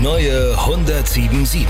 Neue 107.7.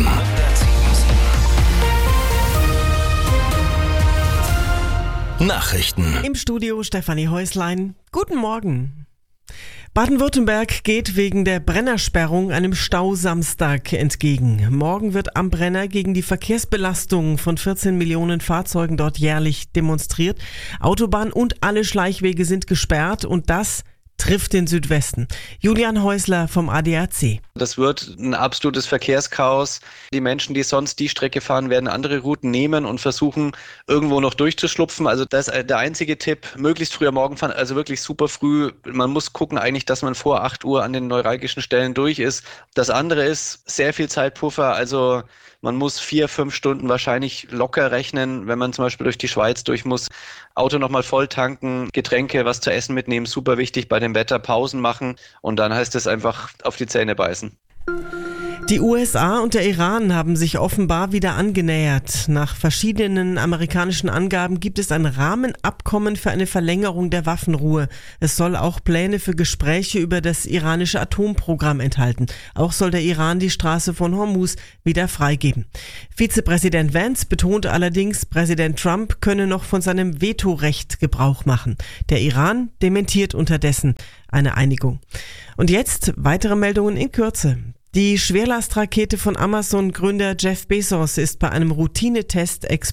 Nachrichten. Im Studio Stefanie Häuslein. Guten Morgen. Baden-Württemberg geht wegen der Brennersperrung einem Stausamstag entgegen. Morgen wird am Brenner gegen die Verkehrsbelastung von 14 Millionen Fahrzeugen dort jährlich demonstriert. Autobahn und alle Schleichwege sind gesperrt und das trifft den Südwesten. Julian Häusler vom ADAC. Das wird ein absolutes Verkehrschaos. Die Menschen, die sonst die Strecke fahren, werden andere Routen nehmen und versuchen, irgendwo noch durchzuschlupfen. Also das ist der einzige Tipp, möglichst früh am Morgen fahren, also wirklich super früh. Man muss gucken eigentlich, dass man vor 8 Uhr an den neuralgischen Stellen durch ist. Das andere ist sehr viel Zeitpuffer, also man muss 4-5 Stunden wahrscheinlich locker rechnen, wenn man zum Beispiel durch die Schweiz durch muss. Auto nochmal voll tanken, Getränke, was zu essen mitnehmen, super wichtig bei dem Wetter, Pausen machen und dann heißt es einfach auf die Zähne beißen. Die USA und der Iran haben sich offenbar wieder angenähert. Nach verschiedenen amerikanischen Angaben gibt es ein Rahmenabkommen für eine Verlängerung der Waffenruhe. Es soll auch Pläne für Gespräche über das iranische Atomprogramm enthalten. Auch soll der Iran die Straße von Hormuz wieder freigeben. Vizepräsident Vance betont allerdings, Präsident Trump könne noch von seinem Vetorecht Gebrauch machen. Der Iran dementiert unterdessen eine Einigung. Und jetzt weitere Meldungen in Kürze. Die Schwerlastrakete von Amazon-Gründer Jeff Bezos ist bei einem Routinetest explodiert.